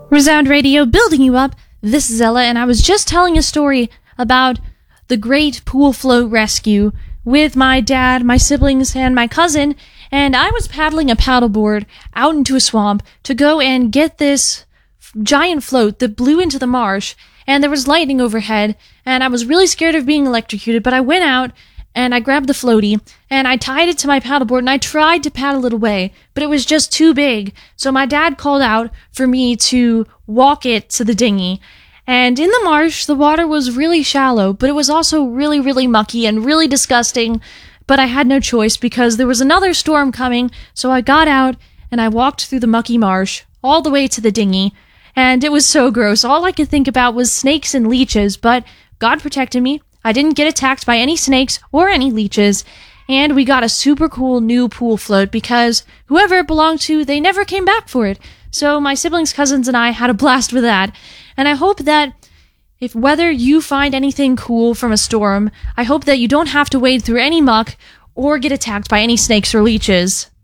Resound Radio, building you up. This is Ella, and I was just telling a story about the great pool float rescue with my dad, my siblings, and my cousin, and I was paddling a paddleboard out into a swamp to go and get this giant float that blew into the marsh, and there was lightning overhead, and I was really scared of being electrocuted, but I went out and I grabbed the floaty, and I tied it to my paddleboard, and I tried to paddle it away, but it was just too big. So my dad called out for me to walk it to the dinghy. And in the marsh, the water was really shallow, but it was also really, really mucky and really disgusting. But I had no choice because there was another storm coming, so I got out, and I walked through the mucky marsh all the way to the dinghy. And it was so gross. All I could think about was snakes and leeches, but God protected me. I didn't get attacked by any snakes or any leeches, and we got a super cool new pool float because whoever it belonged to, they never came back for it. So my siblings, cousins, and I had a blast with that. And I hope that whether you find anything cool from a storm, I hope that you don't have to wade through any muck or get attacked by any snakes or leeches.